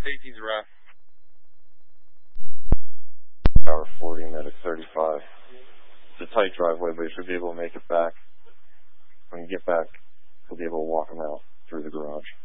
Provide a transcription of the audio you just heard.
18's around. Power 40, medic 35. It's a tight driveway, but you should be able to make it back. When you get back, you'll be able to walk them out through the garage.